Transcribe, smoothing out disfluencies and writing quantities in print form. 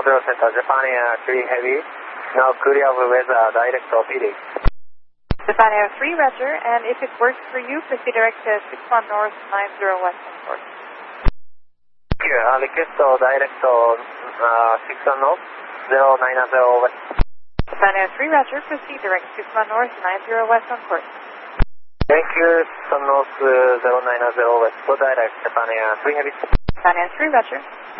Control Center, Japan Air 3 Heavy. Now clear of weather, direct to PD. Japan Air 3, roger, and if it works for you, proceed direct to 61 North, 90 West on course. Here, request direct to 61 North, 090 West. Japan Air 3, roger, proceed direct 61 North, 90 West on course. Thank you, 61 North, 090 West, go direct, Japan Air 3 Heavy. Japan Air 3, roger.